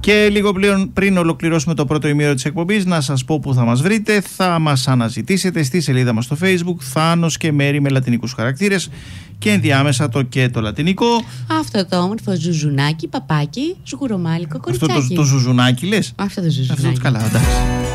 Και λίγο πριν ολοκληρώσουμε το πρώτο ημίρο της εκπομπής, να σας πω που θα μας βρείτε. Θα μας αναζητήσετε στη σελίδα μας στο Facebook, Θάνος και Μέρη με λατινικούς χαρακτήρες και ενδιάμεσα το και το λατινικό. Αυτό το όμορφο ζουζουνάκι, παπάκι, σγουρομάλικο κοριτσάκι. Αυτό το ζουζουνάκι λες? Αυτό το ζουζουνάκι. Αυτό καλά, εντάξει.